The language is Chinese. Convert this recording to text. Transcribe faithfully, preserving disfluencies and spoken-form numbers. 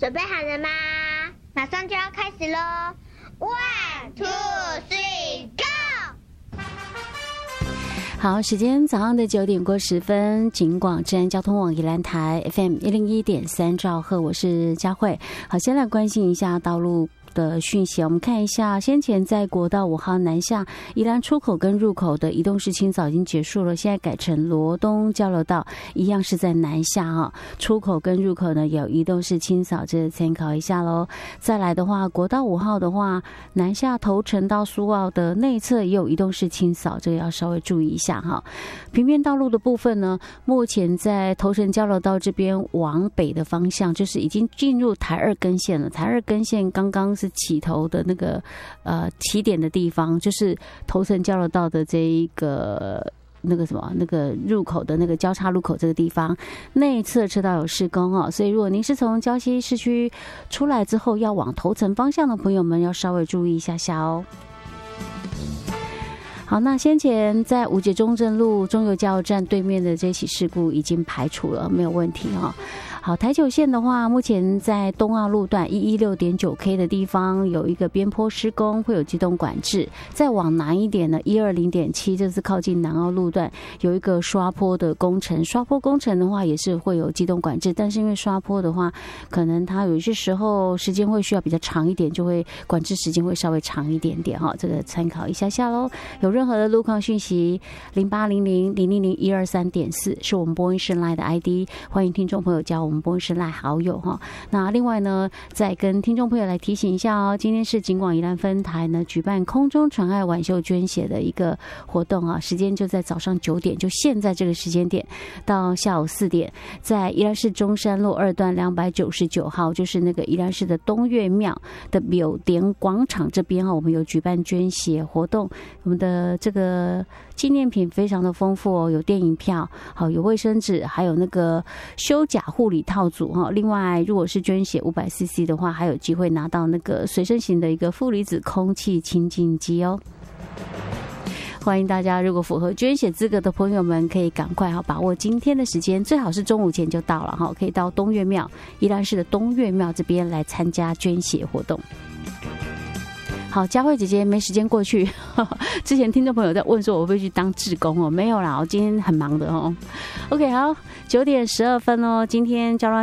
准备好了吗？马上就要开始咯 One, two, three, go！ 好，时间早上的九点过十分，警广治安交通网宜兰台 F M 一零一点三兆赫，我是佳慧。好，先来关心一下道路的讯息，我们看一下，先前在国道五号南下宜兰出口跟入口的移动式清扫已经结束了，现在改成罗东交流道，一样是在南下啊，出口跟入口呢有移动式清扫，这参考一下喽。再来的话，国道五号的话，南下头城到苏澳的内侧也有移动式清扫，这个要稍微注意一下哈。平面道路的部分呢，目前在头城交流道这边往北的方向，就是已经进入台二根线了，台二根线刚刚是起头的那个呃起点的地方，就是头城交流道的这一个那个什么那个入口的那个交叉路口这个地方，内侧车道有施工哦，所以如果您是从礁溪市区出来之后要往头城方向的朋友们，要稍微注意一下下哦。好，那先前在五节中正路中油加油站对面的这起事故已经排除了，没有问题哈、哦。好，台九线的话，目前在东澳路段一一六点九 K 的地方有一个边坡施工，会有机动管制。再往南一点呢，一二零点七，这是靠近南澳路段有一个刷坡的工程。刷坡工程的话，也是会有机动管制，但是因为刷坡的话，可能它有一些时候时间会需要比较长一点，就会管制时间会稍微长一点点哈。这个参考一下下喽。有任何的路况讯息，零八零零零零零一二三点四是我们播音室 LINE 的 I D， 欢迎听众朋友加我们播音室 LINE 好友哈。那另外呢，再跟听众朋友来提醒一下哦，今天是警广宜兰分台呢举办空中传爱挽袖捐血的一个活动啊，时间就在早上九点，就现在这个时间点到下午四点，在宜兰市中山路二段两百九十九号，就是那个宜兰市的东岳庙的柳点广场这边哈，我们有举办捐血活动，我们的这个纪念品非常的丰富哦，有电影票，好，有卫生纸，还有那个修甲护理套组哈。另外，如果是捐血五百 C C 的话，还有机会拿到那个随身型的一个负离子空气清净机哦。欢迎大家，如果符合捐血资格的朋友们，可以赶快哈把握今天的时间，最好是中午前就到了哈，可以到东岳庙，宜兰市的东岳庙这边来参加捐血活动。好，佳慧姐姐没时间过去，呵呵之前听众朋友在问说我会不会去当志工哦，没有啦，我今天很忙的哦。OK， 好，九点十二分哦，今天交通